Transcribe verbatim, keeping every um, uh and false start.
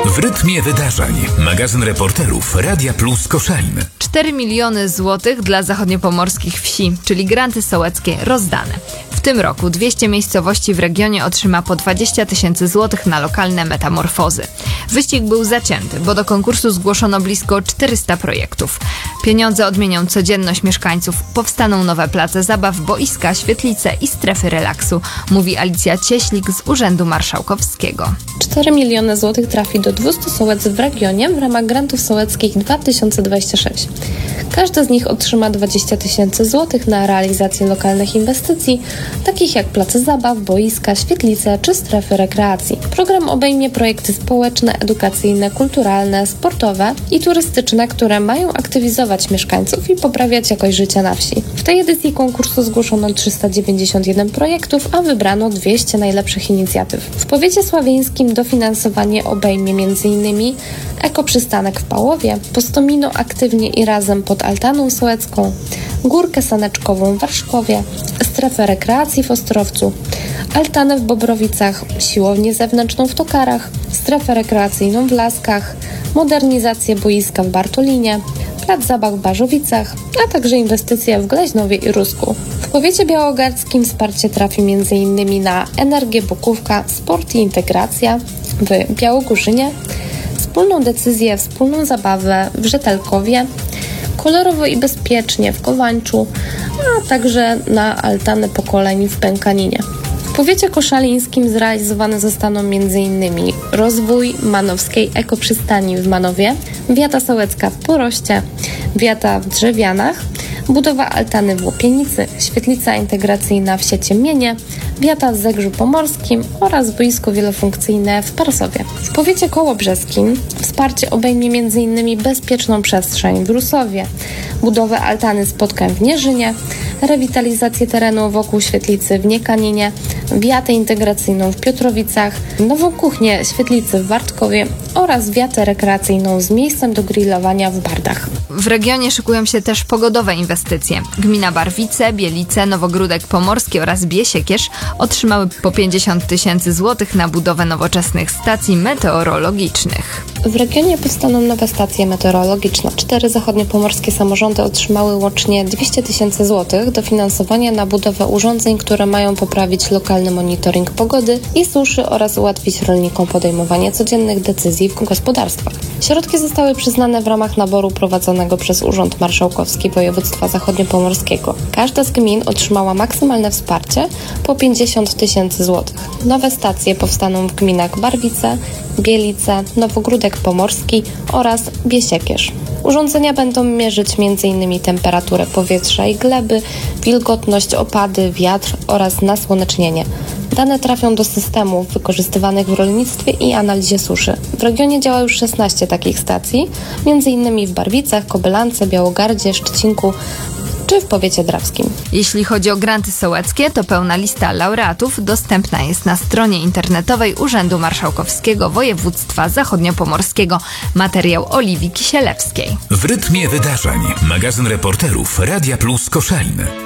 W rytmie wydarzeń. Magazyn reporterów Radia Plus Koszalin. cztery miliony złotych dla zachodniopomorskich wsi, czyli granty sołeckie rozdane. W tym roku dwieście miejscowości w regionie otrzyma po dwadzieścia tysięcy złotych na lokalne metamorfozy. Wyścig był zacięty, bo do konkursu zgłoszono blisko czterysta projektów. Pieniądze odmienią codzienność mieszkańców. Powstaną nowe place zabaw, boiska, świetlice i strefy relaksu, mówi Alicja Cieślik z Urzędu Marszałkowskiego. cztery miliony złotych trafi do dwustu sołectw w regionie w ramach grantów sołeckich dwa tysiące dwudziesty szósty. Każdy z nich otrzyma dwadzieścia tysięcy złotych na realizację lokalnych inwestycji, takich jak place zabaw, boiska, świetlice czy strefy rekreacji. Program obejmie projekty społeczne, edukacyjne, kulturalne, sportowe i turystyczne, które mają aktywizować mieszkańców i poprawiać jakość życia na wsi. W tej edycji konkursu zgłoszono trzysta dziewięćdziesiąt jeden projektów, a wybrano dwieście najlepszych inicjatyw. W powiecie sławińskim dofinansowanie obejmie m.in. ekoprzystanek w Pałowie, Postomino aktywnie i razem pod Altaną Sołecką, górkę saneczkową w Warszkowie, strefę rekreacji w Ostrowcu, altanę w Bobrowicach, siłownię zewnętrzną w Tokarach, strefę rekreacyjną w Laskach, modernizację boiska w Bartolinie, plac zabaw w Barzowicach, a także inwestycje w Gleźnowie i Rusku. W powiecie białogardzkim wsparcie trafi m.in. na Energię Bukówka, Sport i Integracja w Białogórzynie, wspólną decyzję, wspólną zabawę w Rzetelkowie, kolorowo i bezpiecznie w Kowańczu, a także na altanę pokoleń w Pękaninie. W powiecie koszalińskim zrealizowane zostaną m.in. rozwój manowskiej ekoprzystani w Manowie, wiata sołecka w Poroście, wiata w Drzewianach, budowa altany w Łopienicy, świetlica integracyjna w Sieciemienie, wiata w Zegrzu Pomorskim oraz boisko wielofunkcyjne w Parsowie. W powiecie kołobrzeskim wsparcie obejmie m.in. bezpieczną przestrzeń w Rusowie, budowę altany spotkań w Nierzynie, rewitalizację terenu wokół świetlicy w Niekaninie, wiatę integracyjną w Piotrowicach, nową kuchnię świetlicy w Bartkowie oraz wiatę rekreacyjną z miejscem do grillowania w Bardach. W regionie szykują się też pogodowe inwestycje. Gmina Barwice, Bielice, Nowogródek Pomorski oraz Biesiekierz otrzymały po pięćdziesiąt tysięcy złotych na budowę nowoczesnych stacji meteorologicznych. W regionie powstaną nowe stacje meteorologiczne. Cztery zachodniopomorskie samorządy otrzymały łącznie dwieście tysięcy złotych dofinansowania na budowę urządzeń, które mają poprawić lokalny monitoring pogody i suszy oraz ułatwić rolnikom podejmowanie codziennych decyzji w gospodarstwach. Środki zostały przyznane w ramach naboru prowadzonego przez Urząd Marszałkowski Województwa Zachodniopomorskiego. Każda z gmin otrzymała maksymalne wsparcie po pięćdziesiąt tysięcy złotych. Nowe stacje powstaną w gminach Barwice, Bielice, Nowogródek Pomorski oraz Biesiekierz. Urządzenia będą mierzyć m.in. temperaturę powietrza i gleby, wilgotność, opady, wiatr oraz nasłonecznienie. Dane trafią do systemów wykorzystywanych w rolnictwie i analizie suszy. W regionie działa już szesnaście takich stacji, m.in. w Barwicach, Kobylance, Białogardzie, Szczecinku czy w powiecie drawskim. Jeśli chodzi o granty sołeckie, to pełna lista laureatów dostępna jest na stronie internetowej Urzędu Marszałkowskiego Województwa Zachodniopomorskiego. Materiał Oliwii Kisielewskiej. W rytmie wydarzeń. Magazyn reporterów Radia Plus Koszalin.